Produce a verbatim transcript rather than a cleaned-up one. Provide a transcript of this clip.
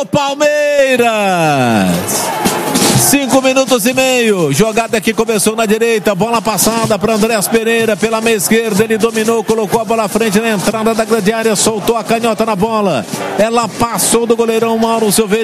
do Palmeiras. Cinco minutos e meio. Jogada que começou na direita. Bola passada para Andrés Pereira pela meia esquerda. Ele dominou, colocou a bola à frente na entrada da grande área. Soltou a canhota na bola. Ela passou do goleirão Mauro Silveira.